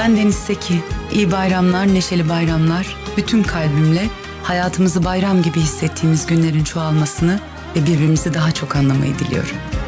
Ben Deniz Seki. İyi bayramlar, neşeli bayramlar. Bütün kalbimle hayatımızı bayram gibi hissettiğimiz günlerin çoğalmasını ve birbirimizi daha çok anlamayı diliyorum.